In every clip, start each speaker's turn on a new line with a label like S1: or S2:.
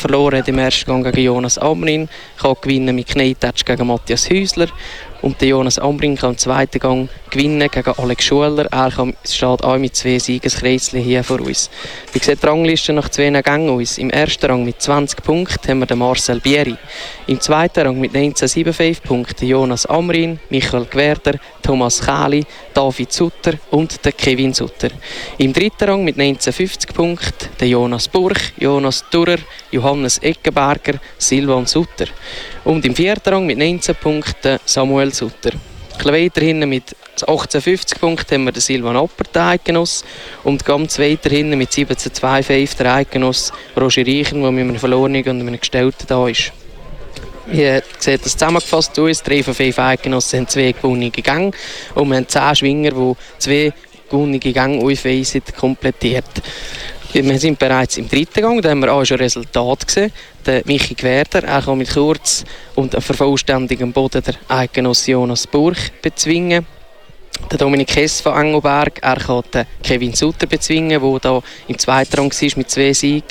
S1: Verloren hat im ersten Gang gegen Jonas Amrin, kann gewinnen mit Kneitatsch gegen Matthias Häusler. Und der Jonas Amrin kann im zweiten Gang gewinnen gegen Alex Schuler. Er steht auch mit 2 Siegeskreuzchen hier vor uns. Wie sieht die Rangliste nach 2 Gängen aus? Im ersten Rang mit 20 Punkten haben wir den Marcel Bieri. Im zweiten Rang mit 19,75 Punkten Jonas Amrin, Michael Gwerder, Thomas Kähli, David Sutter und der Kevin Sutter. Im dritten Rang mit 19,50 Punkten der Jonas Burch, Jonas Durer, Johannes Eckenberger, Silvan Sutter. Und im vierten Rang mit 19 Punkten Samuel Sutter. Ein bisschen weiter hinten mit 18,50 Punkten haben wir den Silvan Appert, den Eidgenoss. Und ganz weiter hinten mit 17,25 der Eidgenoss Roger Reichen, der mit einem Verlorenen und einem Gestellten da ist. Hier sieht das zusammengefasst aus. 3 von 5 Eidgenossen haben 2 gewonnene Gänge. Und wir haben 10 Schwinger, die 2 gewonnene Gänge aufweisen, komplettiert. Wir sind bereits im dritten Gang, da haben wir auch schon Resultat gesehen. Der Michi Gwerder, er kann mit kurz und vervollständigem Boden der Eidgenoss Jonas Burch bezwingen. Der Dominik Hess von Engelberg, er kann den Kevin Sutter bezwingen, der da im zweiten Rang war mit 2 Siegen.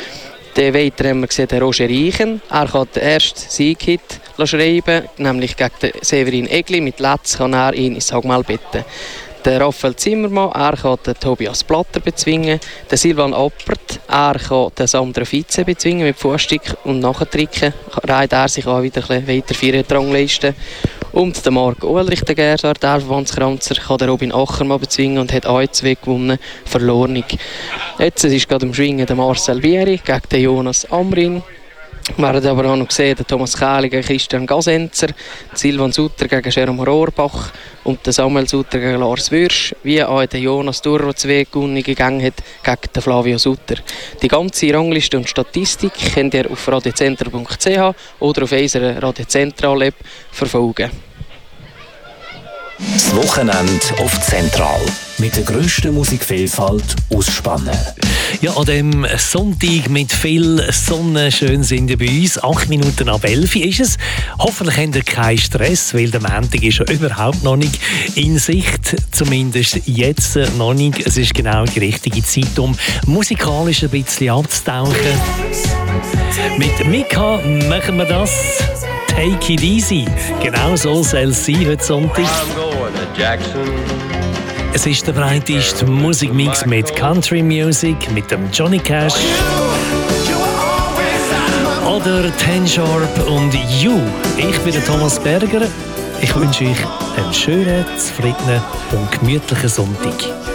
S1: Dann weiter haben wir gesehen, den Roger Reichen. Er kann den ersten Sieg-Hit schreiben, nämlich gegen den Severin Egli. Mit Letz kann er ihn ins Hagmal betten. Der Raphael Zimmermann, er kann den Tobias Platter bezwingen. Der Silvan Appert, er kann den Sandro Vize bezwingen mit Fußstick und Nachtricken. Reiht er sich auch wieder ein bisschen weiter für die Rangliste. Und der Marc Ohlrich, der Gerhard, der Verbandskranzer, kann den Robin Achermann bezwingen und hat auch 2 gewonnen, verloren. Jetzt ist gerade im Schwingen der Marcel Bieri gegen den Jonas Amrin. Wir haben aber auch noch gesehen, den Thomas Kähli gegen Christian Gasenzer, Silvan Sutter gegen Jerome Rohrbach und den Samuel Sutter gegen Lars Würsch, wie auch der Jonas Durr, der 2 gewonnene Gänge hat, gegen den Flavio Sutter. Die ganze Rangliste und Statistik könnt ihr auf radiocentral.ch oder auf unserer Radiozentrale-App verfolgen.
S2: Das Wochenende auf Zentral. Mit der grössten Musikvielfalt aus Spannen.
S3: Ja, an dem Sonntag mit viel Sonne schön sind wir bei uns. 8 Minuten ab 11 ist es. Hoffentlich habt ihr keinen Stress, weil der Montag ist ja überhaupt noch nicht in Sicht. Zumindest jetzt noch nicht. Es ist genau die richtige Zeit, um musikalisch ein bisschen abzutauchen. Mit Mika machen wir das. Take it easy. Genau so soll es sein heute Sonntag. Es ist der breiteste Musikmix mit Country Music, mit dem Johnny Cash oder Ten Sharp und You. Ich bin der Thomas Berger. Ich wünsche euch einen schönen, zufriedenen und gemütlichen Sonntag.